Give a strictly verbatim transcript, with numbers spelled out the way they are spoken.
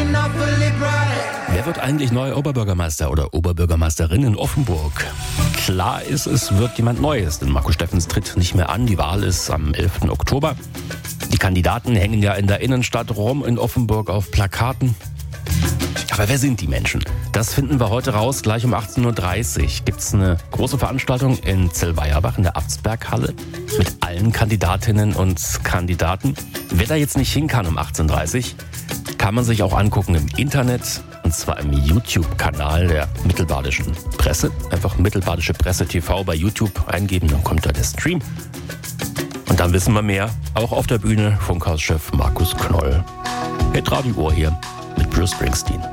Wer wird eigentlich neuer Oberbürgermeister oder Oberbürgermeisterin in Offenburg? Klar ist, es wird jemand Neues, denn Marco Steffens tritt nicht mehr an. Die Wahl ist am elften Oktober. Die Kandidaten hängen ja in der Innenstadt rum in Offenburg auf Plakaten. Aber wer sind die Menschen? Das finden wir heute raus. Gleich um achtzehn Uhr dreißig gibt es eine große Veranstaltung in Zellweierbach in der Abtsberghalle mit allen Kandidatinnen und Kandidaten. Wer da jetzt nicht hin kann um achtzehn Uhr dreißig, kann man sich auch angucken im Internet. Und zwar im YouTube-Kanal der Mittelbadischen Presse. Einfach Mittelbadische Presse T V bei YouTube eingeben, dann kommt da der Stream. Und dann wissen wir mehr, auch auf der Bühne Funkhauschef Markus Knoll. Hitradio Ohr hier mit Bruce Springsteen.